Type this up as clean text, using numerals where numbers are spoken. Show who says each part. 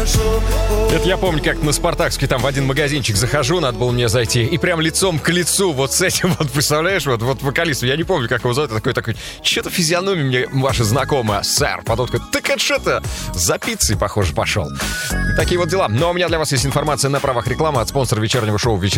Speaker 1: Это я помню, как на Спартакске там в один магазинчик захожу, надо было мне зайти, и прям лицом к лицу вот с этим, вот представляешь, вот вокалисту, я не помню, как его зовут, такой, что-то физиономия мне ваша знакомая, сэр. Потом такой, так это что-то за пиццей, похоже, пошел. Такие вот дела. Но у меня для вас есть информация на правах рекламы от спонсора вечернего шоу